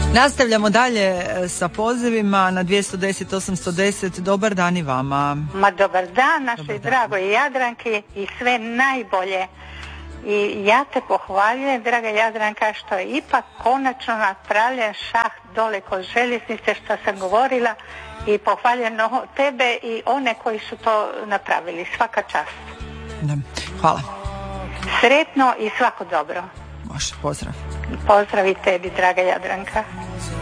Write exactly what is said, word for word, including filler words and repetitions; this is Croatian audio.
Nastavljamo dalje sa pozivima na dvjesto deset osamsto deset. Dobar dan i vama. Ma dobar dan našoj dragoj Jadranki i sve najbolje. I ja te pohvaljujem, draga Jadranka, što je ipak konačno napravljen šah dole kod željeznice, što sam govorila, i pohvaljujem tebe i one koji su to napravili. Svaka čast. Da. Hvala. Sretno i svako dobro. Može, pozdrav. Pozdrav i tebi, draga Jadranka.